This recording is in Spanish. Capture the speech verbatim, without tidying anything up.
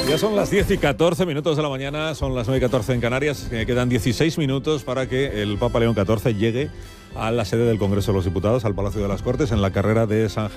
Ya son las diez y catorce minutos de la mañana, son las nueve y catorce en Canarias. Eh, quedan dieciséis minutos para que el Papa León catorce llegue a la sede del Congreso de los Diputados, al Palacio de las Cortes, en la carrera de San